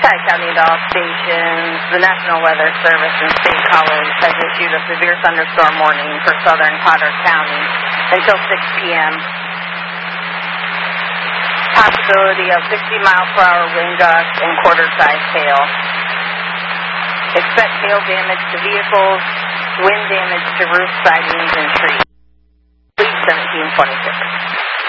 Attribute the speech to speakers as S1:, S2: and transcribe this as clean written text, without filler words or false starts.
S1: Tri-County to all stations. The National Weather Service and State College has issued a severe thunderstorm warning for southern Potter County until 6 p.m. Possibility of 60-mile-per-hour wind gusts and quarter-size hail. Expect hail damage to vehicles, wind damage to roof sidings and trees. Please 1726.